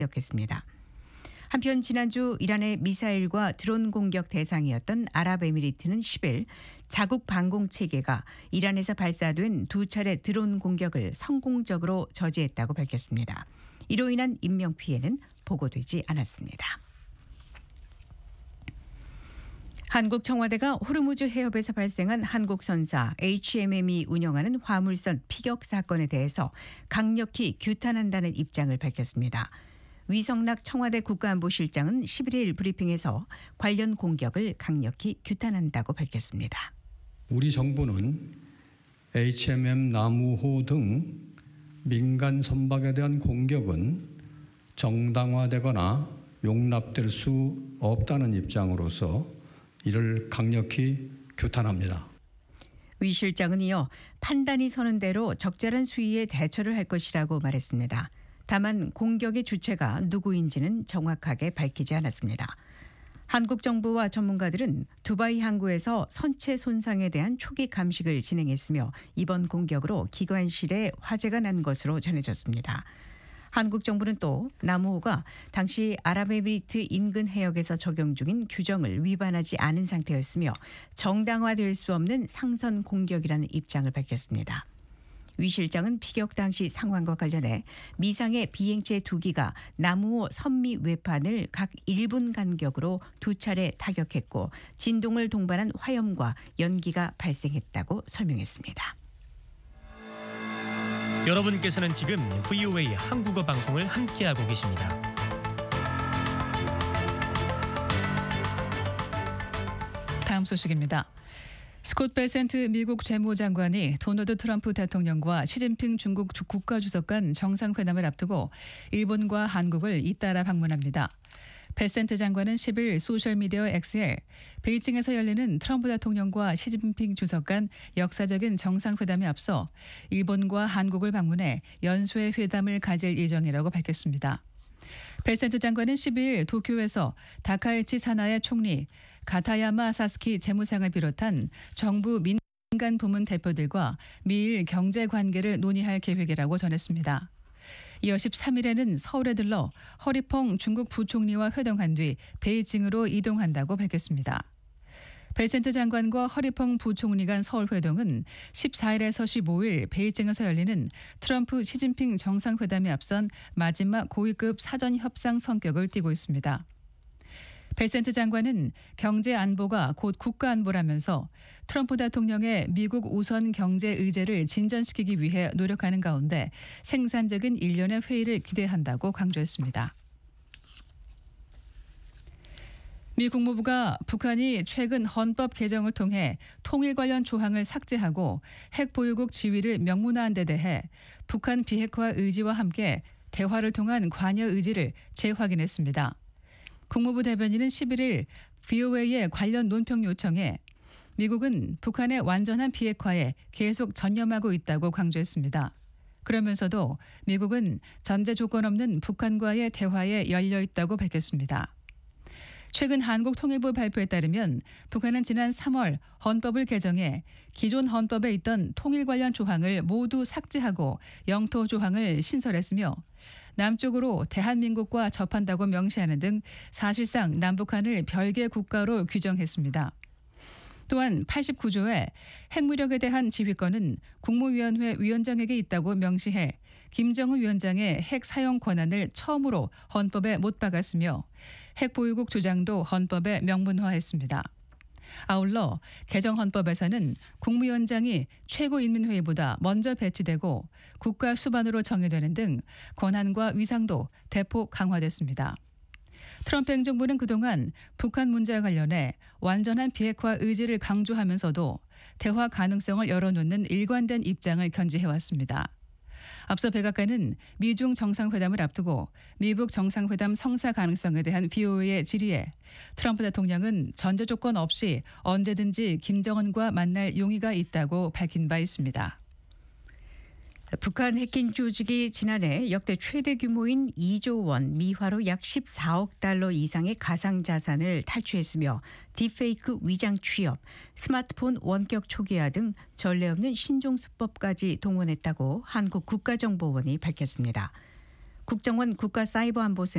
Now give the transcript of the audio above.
지적했습니다. 한편 지난주 이란의 미사일과 드론 공격 대상이었던 아랍에미리트는 10일 자국 방공 체계가 이란에서 발사된 두 차례 드론 공격을 성공적으로 저지했다고 밝혔습니다. 이로 인한 인명피해는 보고되지 않았습니다. 한국 청와대가 호르무즈 해협에서 발생한 한국 선사 HMM이 운영하는 화물선 피격 사건에 대해서 강력히 규탄한다는 입장을 밝혔습니다. 위성락 청와대 국가안보실장은 11일 브리핑에서 관련 공격을 강력히 규탄한다고 밝혔습니다. 우리 정부는 HMM 나무호 등 민간 선박에 대한 공격은 정당화되거나 용납될 수 없다는 입장으로서 이를 강력히 규탄합니다. 위 실장은 이어 판단이 서는 대로 적절한 수위에 대처를 할 것이라고 말했습니다. 다만 공격의 주체가 누구인지는 정확하게 밝히지 않았습니다. 한국 정부와 전문가들은 두바이 항구에서 선체 손상에 대한 초기 감식을 진행했으며 이번 공격으로 기관실에 화재가 난 것으로 전해졌습니다. 한국 정부는 또 나무호가 당시 아랍에미리트 인근 해역에서 적용 중인 규정을 위반하지 않은 상태였으며 정당화될 수 없는 상선 공격이라는 입장을 밝혔습니다. 위 실장은 피격 당시 상황과 관련해 미상의 비행체 2기가 나무호 선미 외판을 각 1분 간격으로 두 차례 타격했고 진동을 동반한 화염과 연기가 발생했다고 설명했습니다. 여러분께서는 지금 VOA 한국어 방송을 함께하고 계십니다. 다음 소식입니다. 스콧 베센트 미국 재무장관이 도널드 트럼프 대통령과 시진핑 중국 국가주석 간 정상회담을 앞두고 일본과 한국을 잇따라 방문합니다. 베센트 장관은 10일 소셜미디어 X에 베이징에서 열리는 트럼프 대통령과 시진핑 주석 간 역사적인 정상회담에 앞서 일본과 한국을 방문해 연쇄 회담을 가질 예정이라고 밝혔습니다. 베센트 장관은 12일 도쿄에서 다카이치 사나의 총리, 가타야마 사스키 재무상을 비롯한 정부 민간 부문 대표들과 미일 경제 관계를 논의할 계획이라고 전했습니다. 이어 13일에는 서울에 들러 허리펑 중국 부총리와 회동한 뒤 베이징으로 이동한다고 밝혔습니다. 베센트 장관과 허리펑 부총리 간 서울 회동은 14일에서 15일 베이징에서 열리는 트럼프 시진핑 정상회담에 앞선 마지막 고위급 사전 협상 성격을 띠고 있습니다. 베센트 장관은 경제 안보가 곧 국가 안보라면서 트럼프 대통령의 미국 우선 경제 의제를 진전시키기 위해 노력하는 가운데 생산적인 일련의 회의를 기대한다고 강조했습니다. 미 국무부가 북한이 최근 헌법 개정을 통해 통일 관련 조항을 삭제하고 핵 보유국 지위를 명문화한 데 대해 북한 비핵화 의지와 함께 대화를 통한 관여 의지를 재확인했습니다. 국무부 대변인은 11일 VOA의 관련 논평 요청에 미국은 북한의 완전한 비핵화에 계속 전념하고 있다고 강조했습니다. 그러면서도 미국은 전제 조건 없는 북한과의 대화에 열려 있다고 밝혔습니다. 최근 한국통일부 발표에 따르면 북한은 지난 3월 헌법을 개정해 기존 헌법에 있던 통일 관련 조항을 모두 삭제하고 영토 조항을 신설했으며 남쪽으로 대한민국과 접한다고 명시하는 등 사실상 남북한을 별개 국가로 규정했습니다. 또한 89조에 핵무력에 대한 지휘권은 국무위원회 위원장에게 있다고 명시해 김정은 위원장의 핵 사용 권한을 처음으로 헌법에 못 박았으며 핵 보유국 주장도 헌법에 명문화했습니다. 아울러 개정 헌법에서는 국무위원장이 최고인민회의보다 먼저 배치되고 국가 수반으로 정의되는 등 권한과 위상도 대폭 강화됐습니다. 트럼프 행정부는 그동안 북한 문제와 관련해 완전한 비핵화 의지를 강조하면서도 대화 가능성을 열어놓는 일관된 입장을 견지해왔습니다. 앞서 백악관은 미중 정상회담을 앞두고 미북 정상회담 성사 가능성에 대한 VOA의 질의에 트럼프 대통령은 전제 조건 없이 언제든지 김정은과 만날 용의가 있다고 밝힌 바 있습니다. 북한 해킹 조직이 지난해 역대 최대 규모인 2조 원 미화로 약 14억 달러 이상의 가상자산을 탈취했으며 딥페이크 위장 취업, 스마트폰 원격 초기화 등 전례 없는 신종 수법까지 동원했다고 한국 국가정보원이 밝혔습니다. 국정원 국가사이버안보센터